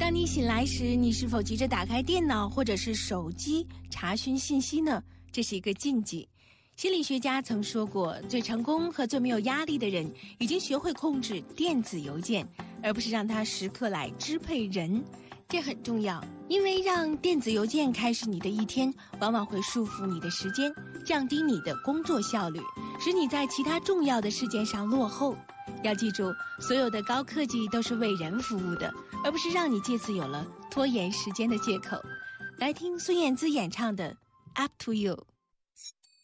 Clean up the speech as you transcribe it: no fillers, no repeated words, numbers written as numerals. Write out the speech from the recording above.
当你醒来时，你是否急着打开电脑或者是手机查询信息呢？这是一个禁忌。心理学家曾说过，最成功和最没有压力的人已经学会控制电子邮件，而不是让它时刻来支配人。这很重要，因为让电子邮件开始你的一天，往往会束缚你的时间，降低你的工作效率，使你在其他重要的事件上落后。要记住，所有的高科技都是为人服务的，而不是让你借此有了拖延时间的借口。来听孙燕姿演唱的《Up to You》。